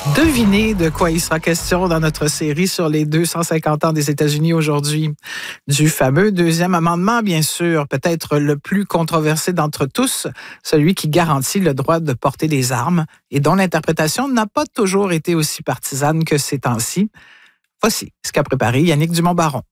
Devinez de quoi il sera question dans notre série sur les 250 ans des États-Unis aujourd'hui. Du fameux deuxième amendement, bien sûr, peut-être le plus controversé d'entre tous, celui qui garantit le droit de porter des armes et dont l'interprétation n'a pas toujours été aussi partisane que ces temps-ci. Voici ce qu'a préparé Yannick Dumont-Baron.